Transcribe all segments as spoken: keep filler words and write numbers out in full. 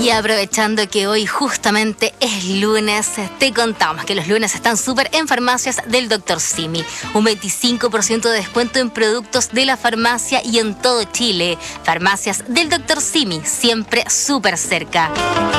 Y aprovechando que hoy justamente es lunes, te contamos que los lunes están súper en farmacias del doctor Simi. Un veinticinco por ciento de descuento en productos de la farmacia y en todo Chile. Farmacias del doctor Simi, siempre súper cerca.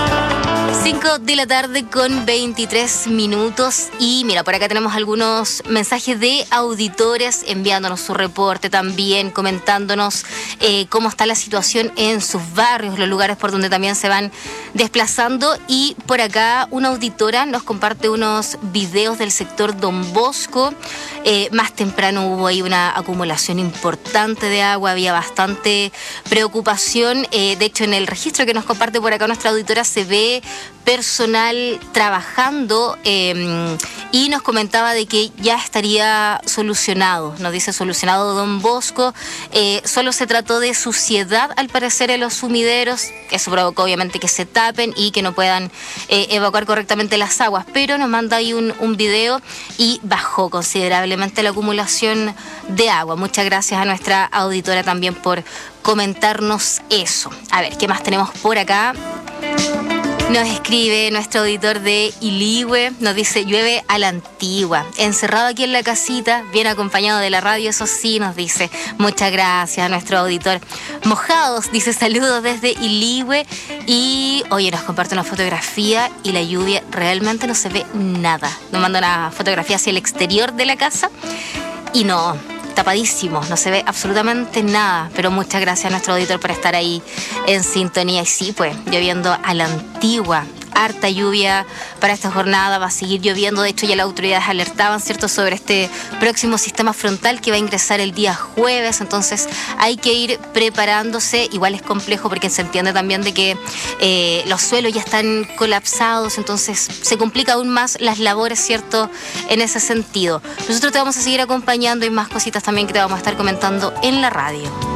cinco de la tarde con veintitrés minutos y mira, por acá tenemos algunos mensajes de auditores enviándonos su reporte también, comentándonos eh, cómo está la situación en sus barrios, los lugares por donde también se van desplazando. Y por acá una auditora nos comparte unos videos del sector Don Bosco. Eh, más temprano hubo ahí una acumulación importante de agua, había bastante preocupación. Eh, de hecho, en el registro que nos comparte por acá nuestra auditora se ve personal trabajando eh, y nos comentaba de que ya estaría solucionado, nos dice solucionado Don Bosco. Eh, solo se trató de suciedad al parecer en los sumideros, eso provocó obviamente que se tapen y que no puedan eh, evacuar correctamente las aguas, pero nos manda ahí un, un video y bajó considerablemente la acumulación de agua. Muchas gracias a nuestra auditora también por comentarnos eso. A ver, ¿qué más tenemos por acá? Nos escribe nuestro auditor de Iligüe, nos dice llueve a la antigua, encerrado aquí en la casita, bien acompañado de la radio, eso sí, nos dice. Muchas gracias a nuestro auditor. Mojados, dice saludos desde Iligüe y oye, nos comparte una fotografía y la lluvia realmente no se ve nada. Nos manda una fotografía hacia el exterior de la casa y no... tapadísimo, no se ve absolutamente nada, pero muchas gracias a nuestro auditor por estar ahí en sintonía. Y sí, pues, lloviendo a la antigua, harta lluvia para esta jornada, va a seguir lloviendo. De hecho, ya las autoridades alertaban, ¿cierto?, sobre este próximo sistema frontal que va a ingresar el día jueves, entonces hay que ir preparándose. Igual es complejo porque se entiende también de que eh, los suelos ya están colapsados, entonces se complica aún más las labores, ¿cierto?, en ese sentido. Nosotros te vamos a seguir acompañando y más cositas también que te vamos a estar comentando en la radio.